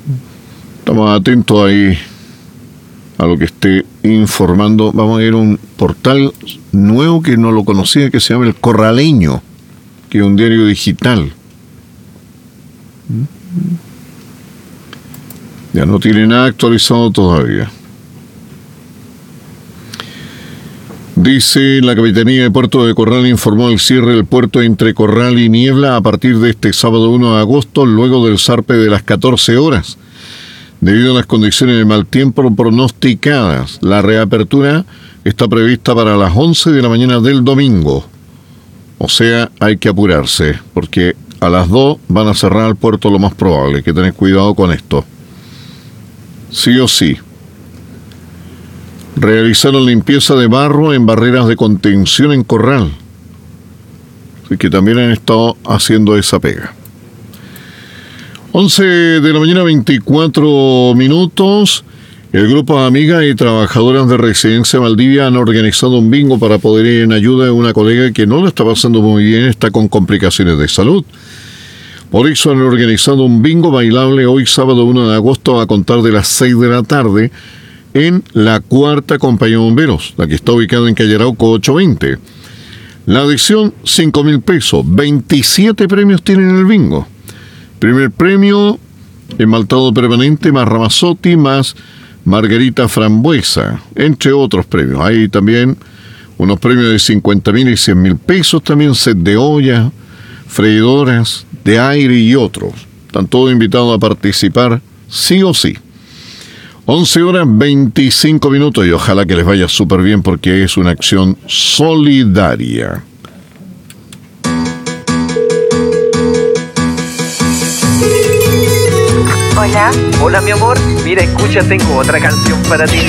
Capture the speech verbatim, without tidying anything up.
Estamos atentos ahí a lo que esté informando. Vamos a ir a un portal nuevo que no lo conocía, que se llama El Corraleño, que es un diario digital. Ya no tiene nada actualizado todavía. Dice, la Capitanía de Puerto de Corral informó el cierre del puerto entre Corral y Niebla a partir de este sábado uno de agosto, luego del zarpe de las catorce horas. Debido a las condiciones de mal tiempo pronosticadas, la reapertura está prevista para las once de la mañana del domingo. O sea, hay que apurarse, porque a las dos van a cerrar el puerto lo más probable. Hay que tener cuidado con esto. Sí o sí. Realizaron limpieza de barro en barreras de contención en Corral. Así que también han estado haciendo esa pega. once de la mañana, veinticuatro minutos. El grupo de amigas y trabajadoras de Residencia Valdivia han organizado un bingo para poder ir en ayuda de una colega que no lo está pasando muy bien, está con complicaciones de salud. Por eso han organizado un bingo bailable hoy sábado uno de agosto a contar de las seis de la tarde en la cuarta compañía de bomberos, la que está ubicada en Calle Arauco ochocientos veinte. La adhesión, cinco mil pesos. veintisiete premios tienen el bingo. Primer premio, esmaltado permanente más Ramazotti más Margarita Frambuesa, entre otros premios. Hay también unos premios de cincuenta mil y cien mil pesos, también set de olla, freidoras de aire y otros. Están todos invitados a participar, sí o sí. once horas veinticinco minutos y ojalá que les vaya súper bien porque es una acción solidaria. Hola. Hola, mi amor. Mira, escucha, tengo otra canción para ti.